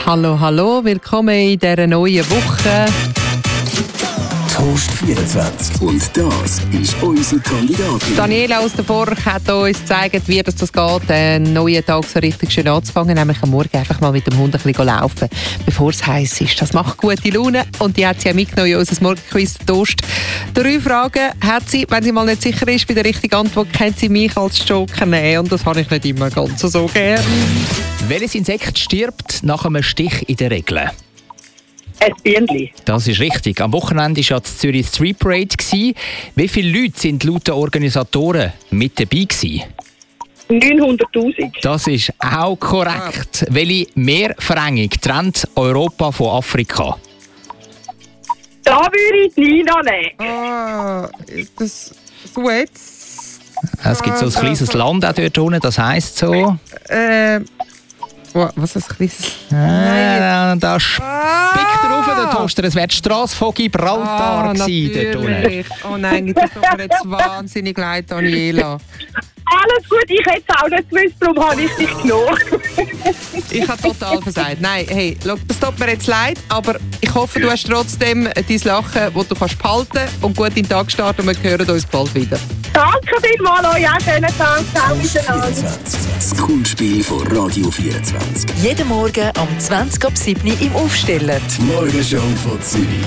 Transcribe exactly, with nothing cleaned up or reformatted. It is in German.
Hallo, hallo, willkommen in dieser neuen Woche. Toast vierundzwanzig. Und das ist unsere Kandidatin. Daniela aus der Vork hat uns gezeigt, wie das geht, einen neuen Tag so richtig schön anzufangen, nämlich am Morgen einfach mal mit dem Hund ein bisschen laufen, bevor es heiß ist. Das macht gute Laune und die hat sie ja mitgenommen in unser Morgenquiz Toast. Drei Fragen hat sie, wenn sie mal nicht sicher ist bei der richtigen Antwort, kann sie mich als Joker nehmen und das habe ich nicht immer ganz so gern. Welches Insekt stirbt nach einem Stich in der Regel? Ein Bienenli. Das ist richtig. Am Wochenende war ja die Zürich Street Parade. Wie viele Leute sind laut den Organisatoren mit dabei gewesen? neunhunderttausend. Das ist auch korrekt. Welche Meerverengung trennt Europa von Afrika? Da würde ich Nina nehmen. Ah, ist das Suez? Es gibt so ein kleines Land auch dort unten, das heisst so. Äh, was ist ein kleines? Ah, da spickt er auf den Toaster. Es wäre die Strasse von Gibraltar Ah, gewesen, dort unten. natürlich. Oh nein, das tut mir jetzt wahnsinnig leid, Daniela. Alles gut, ich hätte es auch nicht gewusst, darum habe ich dich genommen. Ich habe total versagt. Nein, hey, schau, das tut mir jetzt leid, aber ich hoffe, du hast trotzdem dein Lachen, das du kannst behalten und gut in den Tag starten und wir hören uns bald wieder. Danke vielmals euch auch schönen Tag. Ciao miteinander. vierundzwanzig. Das Kunstspiel von Radio vierundzwanzig. Jeden Morgen um zwanzig ab sieben Uhr im Aufstellen. Die Morgenshow von Zürich.